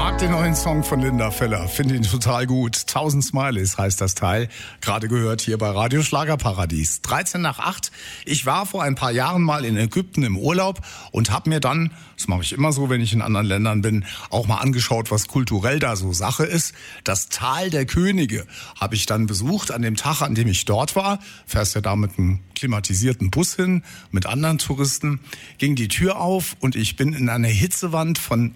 mag den neuen Song von Linda Feller, finde ihn total gut. 1000 Smileys heißt das Teil. Gerade gehört hier bei Radio Schlagerparadies. 13 nach 8. Ich war vor ein paar Jahren mal in Ägypten im Urlaub und habe mir dann, das mache ich immer so, wenn ich in anderen Ländern bin, auch mal angeschaut, was kulturell da so Sache ist. Das Tal der Könige habe ich dann besucht an dem Tag, an dem ich dort war. Fährst ja da mit einem klimatisierten Bus hin, mit anderen Touristen. Ging die Tür auf und ich bin in eine Hitzewand von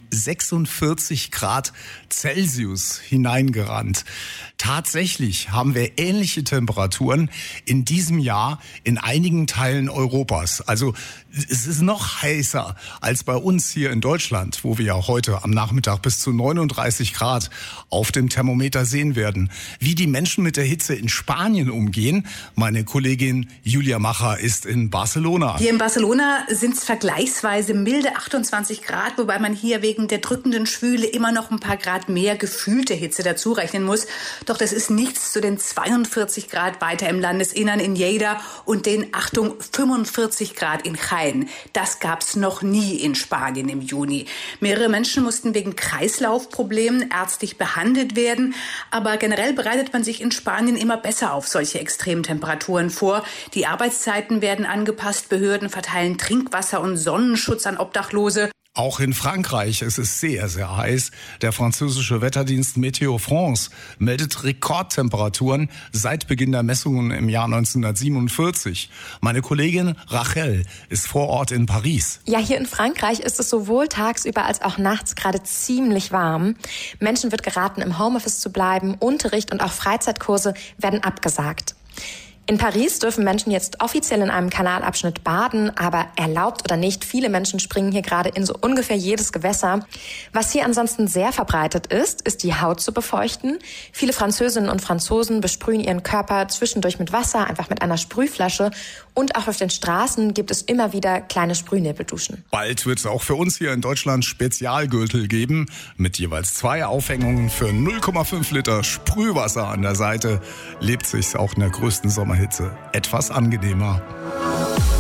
46 Grad Celsius hineingerannt. Tatsächlich haben wir ähnliche Temperaturen in diesem Jahr in einigen Teilen Europas. Also es ist noch heißer als bei uns hier in Deutschland, wo wir ja heute am Nachmittag bis zu 39 Grad auf dem Thermometer sehen werden. Wie die Menschen mit der Hitze in Spanien umgehen, meine Kollegin Julia Macher ist in Barcelona. Hier in Barcelona sind es vergleichsweise milde 28 Grad, wobei man hier wegen der drückenden Schwüle immer noch ein paar Grad mehr gefühlte Hitze dazu rechnen muss. Doch das ist nichts zu den 42 Grad weiter im Landesinnern in Lleida und den, Achtung, 45 Grad in Jaén. Das gab's noch nie in Spanien im Juni. Mehrere Menschen mussten wegen Kreislaufproblemen ärztlich behandelt werden. Aber generell bereitet man sich in Spanien immer besser auf solche Extremtemperaturen vor. Die Arbeitszeiten werden angepasst, Behörden verteilen Trinkwasser und Sonnenschutz an Obdachlose. Auch in Frankreich ist es sehr, sehr heiß. Der französische Wetterdienst Météo France meldet Rekordtemperaturen seit Beginn der Messungen im Jahr 1947. Meine Kollegin Rachel ist vor Ort in Paris. Ja, hier in Frankreich ist es sowohl tagsüber als auch nachts gerade ziemlich warm. Menschen wird geraten, im Homeoffice zu bleiben. Unterricht und auch Freizeitkurse werden abgesagt. In Paris dürfen Menschen jetzt offiziell in einem Kanalabschnitt baden, aber erlaubt oder nicht, viele Menschen springen hier gerade in so ungefähr jedes Gewässer. Was hier ansonsten sehr verbreitet ist die Haut zu befeuchten. Viele Französinnen und Franzosen besprühen ihren Körper zwischendurch mit Wasser, einfach mit einer Sprühflasche. Und auch auf den Straßen gibt es immer wieder kleine Sprühnebelduschen. Bald wird es auch für uns hier in Deutschland Spezialgürtel geben, mit jeweils 2 Aufhängungen für 0,5 Liter Sprühwasser an der Seite. Lebt sich's auch in der größten Sommerhitze etwas angenehmer.